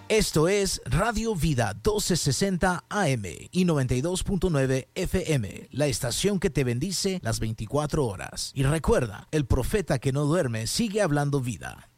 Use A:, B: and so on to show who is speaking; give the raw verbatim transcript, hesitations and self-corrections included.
A: Esto es Radio Vida doce sesenta A M y noventa y dos punto nueve F M, la estación que te bendice las veinticuatro horas. Y recuerda, el profeta que no duerme sigue hablando vida.